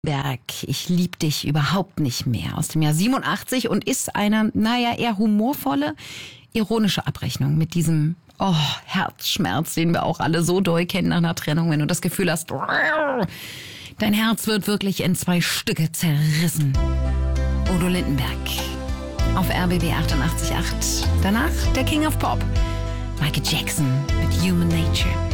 Berg, ich lieb dich überhaupt nicht mehr, aus dem Jahr 87 und ist eine, eher humorvolle, ironische Abrechnung mit diesem Herzschmerz, den wir auch alle so doll kennen nach einer Trennung, wenn du das Gefühl hast, dein Herz wird wirklich in 2 Stücke zerrissen. Udo Lindenberg auf RBB 88.8. Danach der King of Pop, Michael Jackson mit Human Nature.